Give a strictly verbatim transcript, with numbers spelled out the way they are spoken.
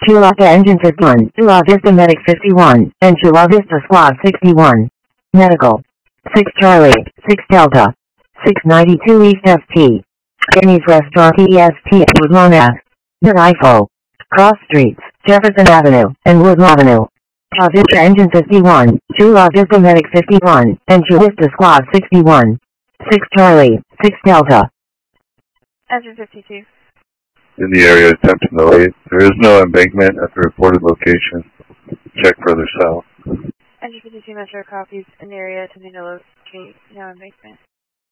Chula Vista Engine fifty-one, Chula Vista Medic fifty-one, and Chula Vista Squad sixty-one. Medical. six Charlie, six Delta. six ninety-two East S T. Denny's Restaurant E S T at Woodlawn Ave. Ifo. Cross Streets, Jefferson Avenue, and Woodlawn Avenue. Chula Vista Engine fifty-one, Chula Vista Medic fifty-one, and Chula Vista Squad sixty-one. six Charlie, six Delta. Engine fifty-two. In the area attempting to leave. There is no embankment at the reported location. Check further south. Engine fifty-two Metro copies in the area attempting to locate no embankment.